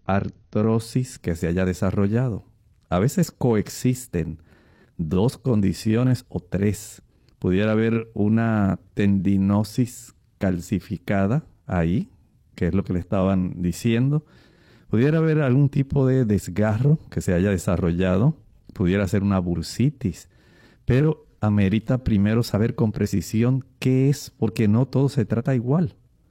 artrosis que se haya desarrollado. A veces coexisten dos condiciones o tres. Pudiera haber una tendinosis calcificada ahí, que es lo que le estaban diciendo. Pudiera haber algún tipo de desgarro que se haya desarrollado. Pudiera ser una bursitis. Pero amerita primero saber con precisión qué es, porque no todo se trata igual.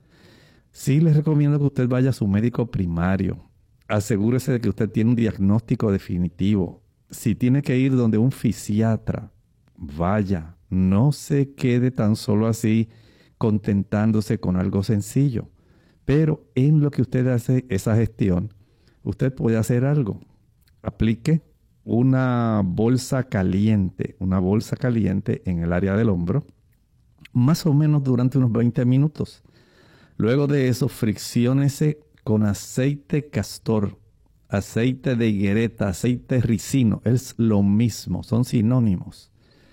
Sí les recomiendo que usted vaya a su médico primario. Asegúrese de que usted tiene un diagnóstico definitivo. Si tiene que ir donde un fisiatra, vaya. No se quede tan solo así contentándose con algo sencillo. Pero en lo que usted hace esa gestión, usted puede hacer algo. Aplique una bolsa caliente en el área del hombro, más o menos durante unos 20 minutos. Luego de eso, fricciónese con aceite castor, aceite de higuereta, aceite ricino. Es lo mismo, son sinónimos.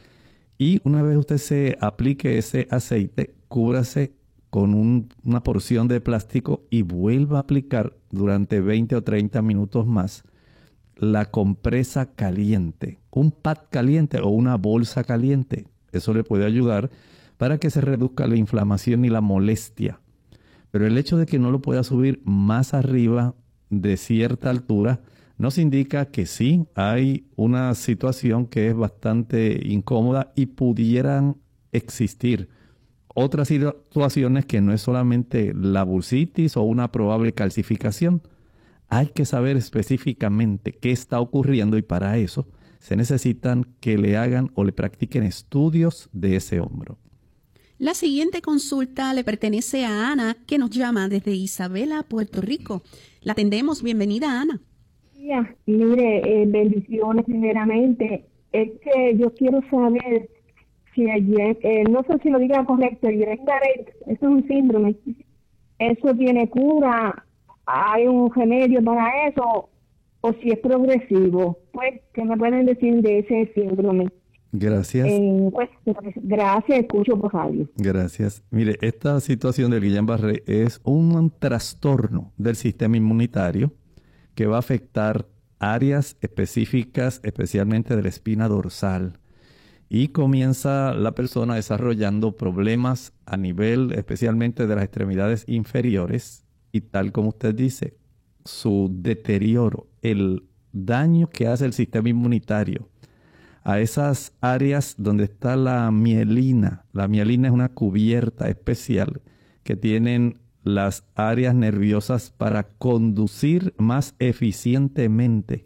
Y una vez usted se aplique ese aceite, cúbrase con una porción de plástico y vuelva a aplicar durante 20 o 30 minutos más la compresa caliente, un pad caliente o una bolsa caliente. Eso le puede ayudar para que se reduzca la inflamación y la molestia. Pero el hecho de que no lo pueda subir más arriba de cierta altura nos indica que sí hay una situación que es bastante incómoda y pudieran existir otras situaciones que no es solamente la bursitis o una probable calcificación. Hay que saber específicamente qué está ocurriendo y para eso se necesitan que le hagan o le practiquen estudios de ese hombro. La siguiente consulta le pertenece a Ana, que nos llama desde Isabela, Puerto Rico. La atendemos. Bienvenida, Ana. Mire, bendiciones primeramente. Es que yo quiero saber si no sé si lo diga correcto, el Guillain-Barré, eso es un síndrome. ¿Eso tiene cura? ¿Hay un remedio para eso? ¿O si es progresivo? Pues, ¿qué me pueden decir de ese síndrome? Gracias. Gracias, escucho por radio. Gracias. Mire, esta situación del Guillain-Barré es un trastorno del sistema inmunitario que va a afectar áreas específicas, especialmente de la espina dorsal. Y comienza la persona desarrollando problemas a nivel especialmente de las extremidades inferiores. Y tal como usted dice, su deterioro, el daño que hace el sistema inmunitario a esas áreas donde está la mielina. La mielina es una cubierta especial que tienen las áreas nerviosas para conducir más eficientemente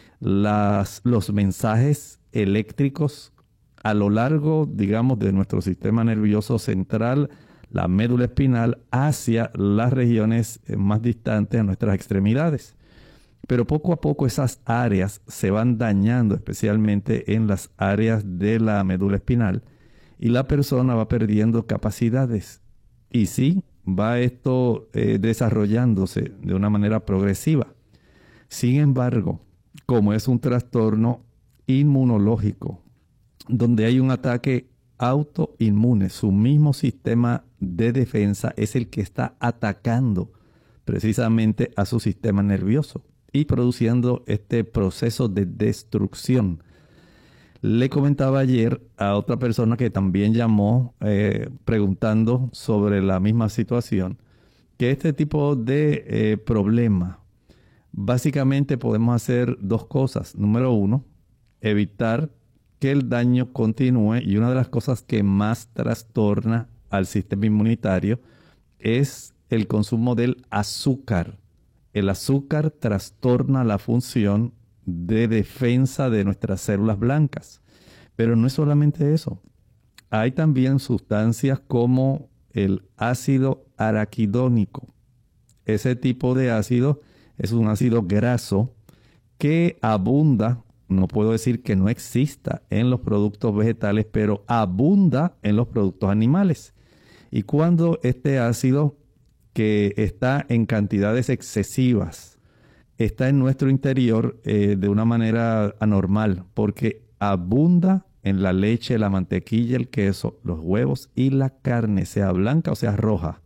los mensajes eléctricos a lo largo, digamos, de nuestro sistema nervioso central, la médula espinal, hacia las regiones más distantes de nuestras extremidades. Pero poco a poco esas áreas se van dañando, especialmente en las áreas de la médula espinal, y la persona va perdiendo capacidades. Y sí, va esto desarrollándose de una manera progresiva. Sin embargo, como es un trastorno inmunológico, donde hay un ataque autoinmune, su mismo sistema de defensa es el que está atacando precisamente a su sistema nervioso y produciendo este proceso de destrucción. Le comentaba ayer a otra persona que también llamó preguntando sobre la misma situación, que este tipo de problema, básicamente podemos hacer dos cosas. Número uno, evitar que el daño continúe, y una de las cosas que más trastorna al sistema inmunitario es el consumo del azúcar. El azúcar trastorna la función de defensa de nuestras células blancas. Pero no es solamente eso. Hay también sustancias como el ácido araquidónico. Ese tipo de ácido es un ácido graso que abunda, no puedo decir que no exista en los productos vegetales, pero abunda en los productos animales. Y cuando este ácido, que está en cantidades excesivas, está en nuestro interior de una manera anormal, porque abunda en la leche, la mantequilla, el queso, los huevos y la carne, sea blanca o sea roja.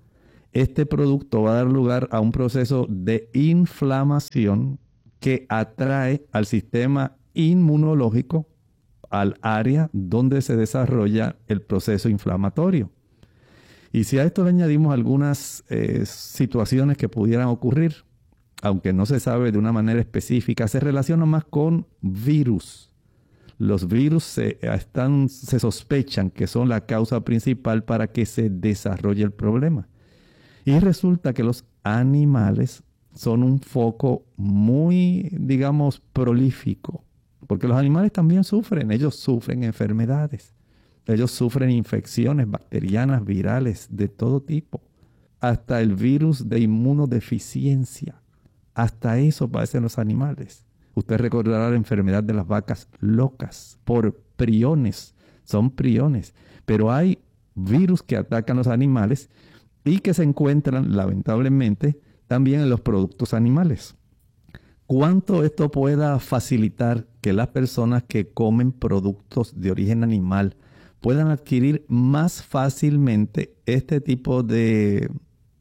este producto va a dar lugar a un proceso de inflamación que atrae al sistema inmunológico al área donde se desarrolla el proceso inflamatorio. Y si a esto le añadimos algunas situaciones que pudieran ocurrir, aunque no se sabe de una manera específica, se relaciona más con virus. Los virus se sospechan que son la causa principal para que se desarrolle el problema. Y resulta que los animales son un foco muy, digamos, prolífico, porque los animales también sufren, ellos sufren enfermedades, ellos sufren infecciones bacterianas, virales, de todo tipo, hasta el virus de inmunodeficiencia, hasta eso padecen los animales. Usted recordará la enfermedad de las vacas locas por priones, son priones, pero hay virus que atacan a los animales y que se encuentran, lamentablemente, también en los productos animales. ¿Cuánto esto pueda facilitar que las personas que comen productos de origen animal puedan adquirir más fácilmente este tipo de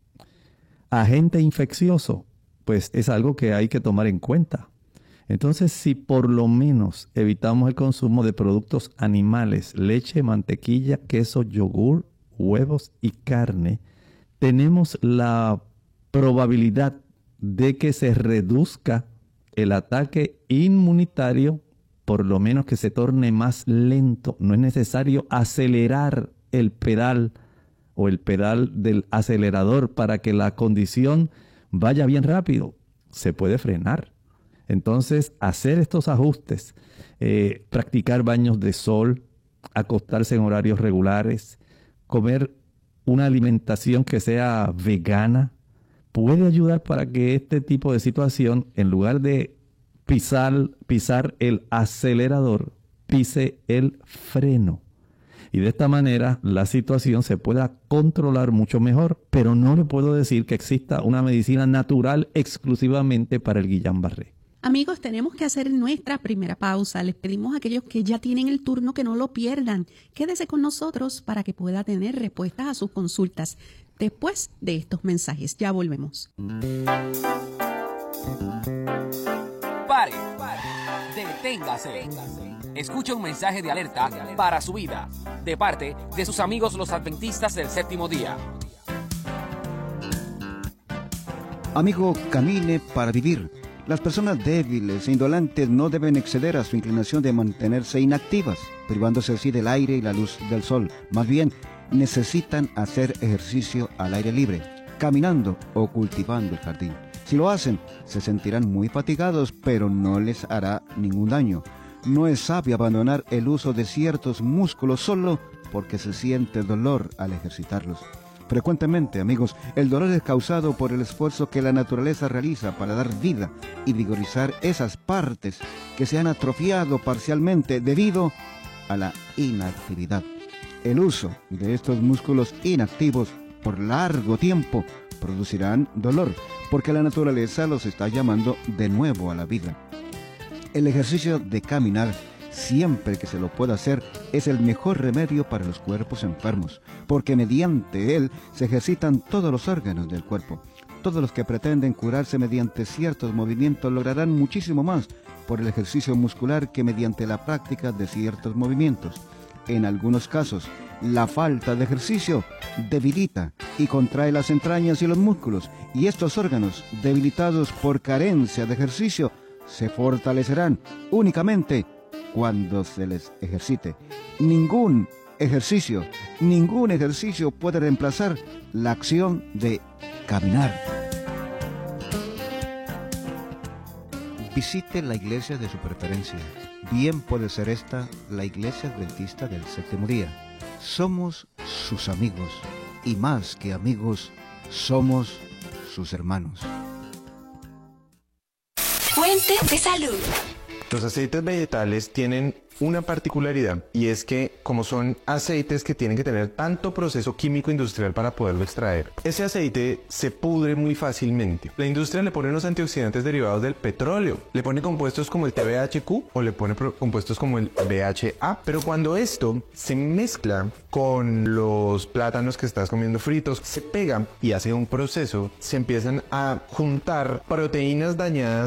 agente infeccioso? Pues es algo que hay que tomar en cuenta. Entonces, si por lo menos evitamos el consumo de productos animales, leche, mantequilla, queso, yogur, huevos y carne, tenemos la probabilidad de que se reduzca el ataque inmunitario, por lo menos que se torne más lento. No es necesario acelerar el pedal o el pedal del acelerador para que la condición vaya bien rápido. Se puede frenar. Entonces, hacer estos ajustes, practicar baños de sol, acostarse en horarios regulares, comer una alimentación que sea vegana, puede ayudar para que este tipo de situación, en lugar de pisar el acelerador, pise el freno. Y de esta manera la situación se pueda controlar mucho mejor, pero no le puedo decir que exista una medicina natural exclusivamente para el Guillain-Barré. Amigos, tenemos que hacer nuestra primera pausa. Les pedimos a aquellos que ya tienen el turno que no lo pierdan. Quédese con nosotros para que pueda tener respuestas a sus consultas después de estos mensajes. Ya volvemos. Pare. Deténgase. Escucha un mensaje de alerta para su vida, de parte de sus amigos los adventistas del séptimo día. Amigo, camine para vivir. Las personas débiles e indolentes no deben exceder a su inclinación de mantenerse inactivas, privándose así del aire y la luz del sol. Más bien, necesitan hacer ejercicio al aire libre, caminando o cultivando el jardín. Si lo hacen, se sentirán muy fatigados, pero no les hará ningún daño. No es sabio abandonar el uso de ciertos músculos solo porque se siente dolor al ejercitarlos. Frecuentemente, amigos, el dolor es causado por el esfuerzo que la naturaleza realiza para dar vida y vigorizar esas partes que se han atrofiado parcialmente debido a la inactividad. El uso de estos músculos inactivos por largo tiempo producirán dolor, porque la naturaleza los está llamando de nuevo a la vida. El ejercicio de caminar, siempre que se lo pueda hacer, es el mejor remedio para los cuerpos enfermos, porque mediante él se ejercitan todos los órganos del cuerpo. Todos los que pretenden curarse mediante ciertos movimientos lograrán muchísimo más por el ejercicio muscular que mediante la práctica de ciertos movimientos. En algunos casos, la falta de ejercicio debilita y contrae las entrañas y los músculos, y estos órganos, debilitados por carencia de ejercicio, se fortalecerán únicamente cuando se les ejercite. Ningún ejercicio puede reemplazar la acción de caminar. Visite la iglesia de su preferencia. Bien puede ser esta la iglesia adventista del séptimo día. Somos sus amigos, y más que amigos, somos sus hermanos. Fuente de salud. Los aceites vegetales tienen una particularidad, y es que como son aceites que tienen que tener tanto proceso químico industrial para poderlo extraer, ese aceite se pudre muy fácilmente. La industria le pone unos antioxidantes derivados del petróleo, le pone compuestos como el TBHQ o le pone compuestos como el BHA, pero cuando esto se mezcla con los plátanos que estás comiendo fritos, se pega y hace un proceso, se empiezan a juntar proteínas dañadas